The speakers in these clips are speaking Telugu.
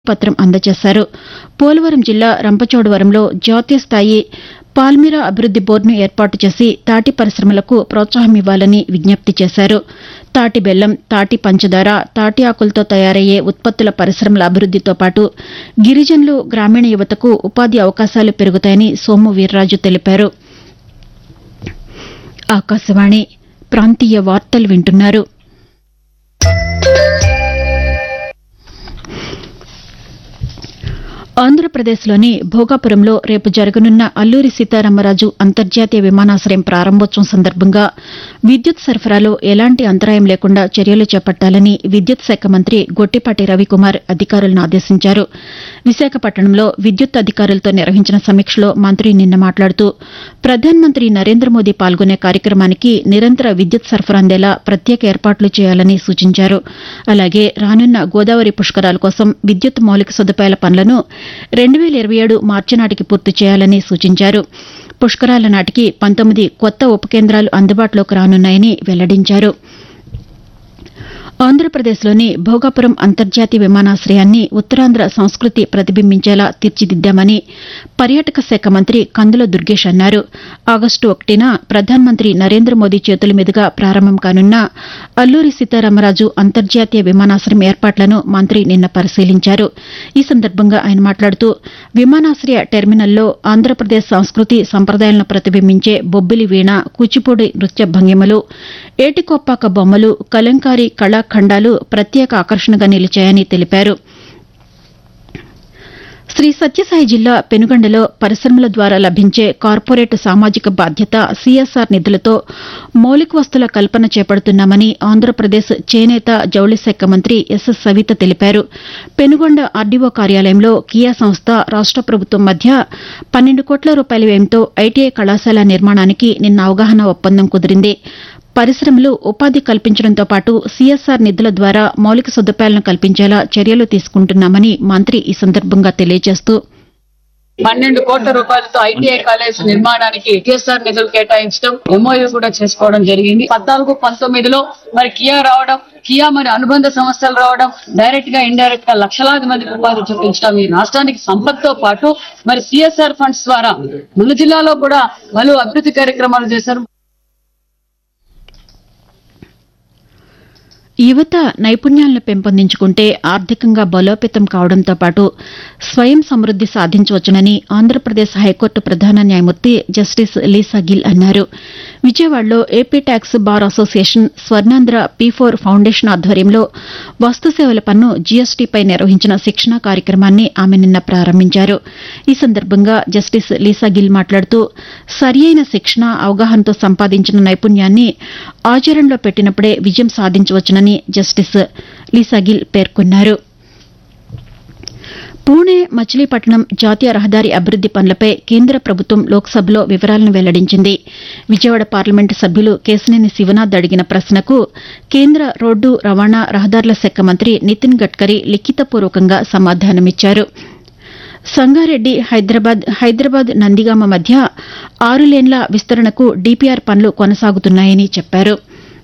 పత్రం అందజేశారు. పోలవరం జిల్లా రంపచోడవరంలో జాతీయ స్థాయి పాల్మిరా అభివృద్ది బోర్డును ఏర్పాటు చేసి తాటి పరిశ్రమలకు ప్రోత్సాహమివ్వాలని విజ్ఞప్తి చేశారు. తాటి బెల్లం, తాటి పంచదార, తాటి ఆకులతో తయారయ్యే ఉత్పత్తుల పరిశ్రమల అభివృద్దితో పాటు గిరిజనులు, గ్రామీణ యువతకు ఉపాధి అవకాశాలు పెరుగుతాయని సోము వీర్రాజు తెలిపారు. ఆకాశవాణి ప్రాంతీయ వార్తలు వింటున్నారు. ఆంధ్రప్రదేశ్లోని భోగాపురంలో రేపు జరగనున్న అల్లూరి సీతారామరాజు అంతర్జాతీయ విమానాశయం ప్రారంభోత్సవం సందర్భంగా విద్యుత్ సరఫరాలో ఎలాంటి అంతరాయం లేకుండా చర్యలు చేపట్టాలని విద్యుత్ శాఖ మంత్రి గొట్టిపాటి రవికుమార్ అధికారులను ఆదేశించారు. విశాఖపట్నంలో విద్యుత్ అధికారులతో నిర్వహించిన సమీక్షలో మంత్రి నిన్న మాట్లాడుతూ ప్రధానమంత్రి నరేంద్ర మోదీ పాల్గొనే కార్యక్రమానికి నిరంతర విద్యుత్ సరఫరా అందేలా ప్రత్యేక ఏర్పాట్లు చేయాలని సూచించారు. అలాగే రానున్న గోదావరి పుష్కరాల కోసం విద్యుత్ మౌలిక సదుపాయాల పనులను 2027 మార్చి నాటికి పూర్తి చేయాలని సూచించారు. పుష్కరాల నాటికి 19 కొత్త ఉప కేంద్రాలు అందుబాటులోకి రానున్నాయని వెల్లడించారు. ఆంధ్రప్రదేశ్లోని భోగాపురం అంతర్జాతీయ విమానాశయాన్ని ఉత్తరాంధ్ర సంస్కృతి ప్రతిబింబించేలా తీర్చిదిద్దామని పర్యాటక శాఖ మంత్రి కందుల దుర్గేష్ అన్నారు. ఆగస్టు 1న ప్రధానమంత్రి నరేంద్ర మోదీ చేతుల మీదుగా ప్రారంభం కానున్న అల్లూరి సీతారామరాజు అంతర్జాతీయ విమానాశయం ఏర్పాట్లను మంత్రి నిన్న పరిశీలించారు. ఈ సందర్భంగా ఆయన మాట్లాడుతూ విమానాశయ టెర్మినల్లో ఆంధ్రప్రదేశ్ సంస్కృతి సంప్రదాయాలను ప్రతిబింబించే బొబ్బిలి వీణ, కూచిపూడి నృత్య భంగిమలు, ఏటికొప్పాక బొమ్మలు, కలంకారీ కళాఖండాలు ప్రత్యేక ఆకర్షణగా నిలిచాయని తెలిపారు. శ్రీ సత్యసాయి జిల్లా పెనుగొండలో పరిశ్రమల ద్వారా లభించే కార్పొరేట్ సామాజిక బాధ్యత సీఎస్ఆర్ నిధులతో మౌలిక వస్తుల కల్పన చేపడుతున్నామని ఆంధ్రప్రదేశ్ చేనేత జౌళి శాఖ మంత్రి ఎస్ సవిత తెలిపారు. పెనుగొండ ఆర్డీఓ కార్యాలయంలో కియా సంస్థ, రాష్ట ప్రభుత్వం మధ్య 12 కోట్ల రూపాయల వ్యయంతో ఐటీఐ కళాశాల నిర్మాణానికి నిన్న అవగాహన ఒప్పందం కుదిరింది. పరిశ్రమలు ఉపాధి కల్పించడంతో పాటు సీఎస్ఆర్ నిధుల ద్వారా మౌలిక సదుపాయాలను కల్పించేలా చర్యలు తీసుకుంటున్నామని మంత్రి ఈ సందర్భంగా తెలియజేస్తూ 12 కోట్ల రూపాయలతో ఐటీఐ కాలేజ్ నిర్మాణానికి టీఎస్ఆర్ నిధులు కేటాయించడం, ఎంఓయూ కూడా చేసుకోవడం జరిగింది. 14-19లో మరి కియా రావడం, కియా మరి అనుబంధ సంస్థలు రావడం, డైరెక్ట్ గా ఇండైరెక్ట్ గా లక్షలాది మందికి ఉపాధి చూపించడం ఈ రాష్ట్రానికి సంపత్తో పాటు మరి సీఎస్ఆర్ ఫండ్స్ ద్వారా మన జిల్లాలో కూడా పలు అభివృద్ధి కార్యక్రమాలు చేశారు. యువత నైపుణ్యాలను పెంపొందించుకుంటే ఆర్థికంగా బలోపేతం కావడంతో పాటు స్వయం సమృద్ది సాధించవచ్చునని ఆంధ్రప్రదేశ్ హైకోర్టు ప్రధాన న్యాయమూర్తి జస్టిస్ లీసా గిల్ అన్నారు. విజయవాడలో AP tax bar association, Swarnandhra P4 foundation ఆధ్వర్యంలో వస్తుసేవల పన్ను జీఎస్టీపై నిర్వహించిన శిక్షణా కార్యక్రమాన్ని ఆమె నిన్న ప్రారంభించారు. ఈ సందర్భంగా జస్టిస్ లీసా గిల్ మాట్లాడుతూ సరియైన శిక్షణ, అవగాహనతో సంపాదించిన నైపుణ్యాన్ని ఆచరణలో పెట్టినప్పుడే విజయం సాధించవచ్చునని జస్టిస్ లీసా గిల్ పేర్కొన్నారు. పూణె మచిలీపట్నం జాతీయ రహదారి అభివృద్ది పనులపై కేంద్ర ప్రభుత్వం లోక్సభలో వివరాలను వెల్లడించింది. విజయవాడ పార్లమెంటు సభ్యులు కేశినేని శివనాథ్ అడిగిన ప్రశ్నకు కేంద్ర రోడ్డు రవాణా, రహదారుల శాఖ మంత్రి నితిన్ గడ్కరీ లిఖితపూర్వకంగా సమాధానమిచ్చారు. సంగారెడ్డి హైదరాబాద్ నందిగామ మధ్య 6 లేన్ల విస్తరణకు డీపీఆర్ పనులు కొనసాగుతున్నాయని చెప్పారు.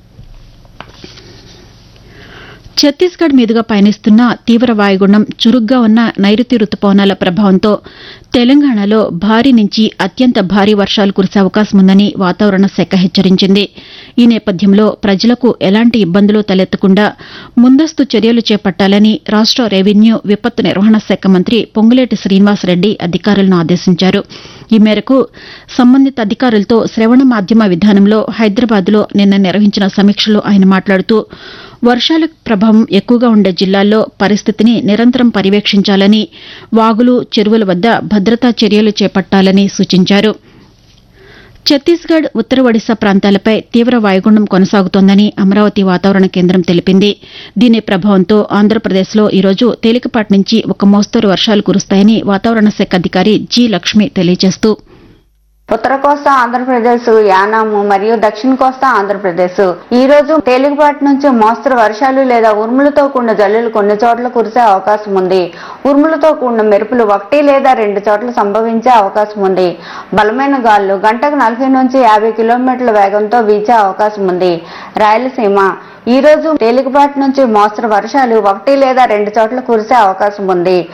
ఛత్తీస్గఢ్ మీదుగా పయనిస్తున్న తీవ్ర వాయుగుండం, చురుగ్గా ఉన్న నైరుతి రుతుపవనాల ప్రభావంతో తెలంగాణలో భారీ నుంచి అత్యంత భారీ వర్షాలు కురిసే అవకాశం ఉందని వాతావరణ శాఖ హెచ్చరించింది. ఈ నేపథ్యంలో ప్రజలకు ఎలాంటి ఇబ్బందులు తలెత్తకుండా ముందస్తు చర్యలు చేపట్టాలని రాష్ట రెవెన్యూ, విపత్తు నిర్వహణ శాఖ మంత్రి పొంగులేటి శ్రీనివాసరెడ్డి అధికారులను ఆదేశించారు. ఈ మేరకు సంబంధిత అధికారులతో శ్రవణ మాధ్యమ విధానంలో హైదరాబాద్లో నిన్న నిర్వహించిన సమీక్షలో ఆయన మాట్లాడుతూ వర్షాల ప్రభావం ఎక్కువగా ఉండే జిల్లాల్లో పరిస్థితిని నిరంతరం పర్యవేక్షించాలని, వాగులు, చెరువుల వద్ద భద్రతా చర్యలు చేపట్టాలని సూచించారు. ఛత్తీస్గఢ్, ఉత్తర ఒడిశా ప్రాంతాలపై తీవ్ర వాయుగుండం కొనసాగుతోందని అమరావతి వాతావరణ కేంద్రం తెలిపింది. దీని ప్రభావంతో ఆంధ్రప్రదేశ్లో ఈరోజు తేలికపాటి నుంచి ఒక మోస్తరు వర్షాలు కురుస్తాయని వాతావరణ శాఖ అధికారి జి లక్ష్మి తెలియజేస్తూ ఉత్తర కోస్తా ఆంధ్రప్రదేశ్, యానాము మరియు దక్షిణ కోస్తా ఆంధ్రప్రదేశ్ ఈ రోజు తేలికపాటి నుంచి మోస్తరు వర్షాలు లేదా ఉరుములతో కూడిన జల్లులు కొన్ని చోట్ల కురిసే అవకాశం ఉంది. ఉరుములతో కూడిన మెరుపులు 1 లేదా 2 చోట్ల సంభవించే అవకాశం ఉంది. బలమైన గాలులు గంటకు 40 నుంచి 50 కిలోమీటర్ల వేగంతో వీచే అవకాశం ఉంది. రాయలసీమ ఈ రోజు తేలికపాటి నుంచి మోస్తరు వర్షాలు 1 లేదా 2 చోట్ల కురిసే అవకాశం ఉంది.